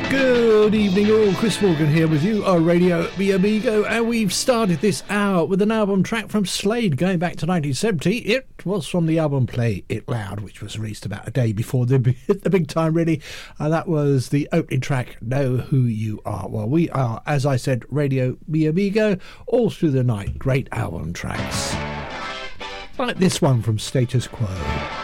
Good evening all, Chris Morgan here with you on Radio Mi Amigo, and we've started this hour with an album track from Slade going back to 1970. It was from the album Play It Loud, which was released about a day before the big time really, and that was the opening track, Know Who You Are. Well, we are, as I said, Radio Mi Amigo, all through the night, great album tracks like this one from Status Quo.